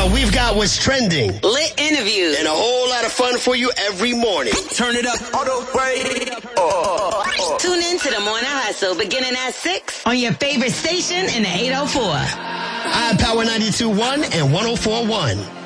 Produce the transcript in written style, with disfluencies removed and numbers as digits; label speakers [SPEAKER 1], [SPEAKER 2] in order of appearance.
[SPEAKER 1] we've got what's trending,
[SPEAKER 2] lit interviews,
[SPEAKER 1] and a whole lot of fun for you every morning.
[SPEAKER 3] Turn it up all the way.
[SPEAKER 2] Tune in to the Morning Hustle beginning at 6 on your favorite station in the 804.
[SPEAKER 1] iPower 92.1 and 104.1.